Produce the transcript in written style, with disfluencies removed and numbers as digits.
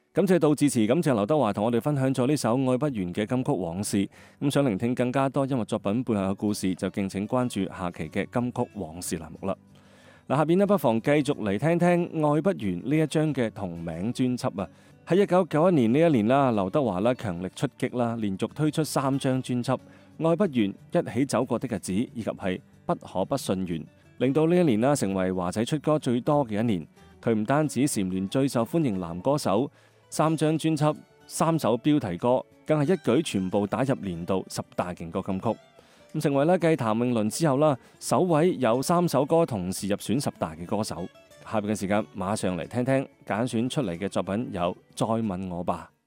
感謝杜自持，感謝劉德華同我哋分享咗呢首愛不完嘅金曲往事。咁想聆聽更加多音樂作品背後嘅故事，就敬請關注下期嘅金曲往事欄目啦。嗱，下邊呢，不妨繼續嚟聽聽愛不完呢一張嘅同名專輯啊。喺1991年呢一年啦，劉德華強力出擊啦，連續推出3張專輯，愛不完、一起走過的日子以及係不可不信緣，令到呢一年成為華仔出歌最多嘅一年。佢唔單止蟬聯最受歡迎男歌手，3張專輯、3首標題歌，更係一舉全部打入年度10大勁歌金曲。咁成為繼譚詠麟之後首位有3首歌同時入選10大嘅歌手。下邊嘅時間馬上嚟聽聽揀選出嚟嘅作品有《再吻我吧》。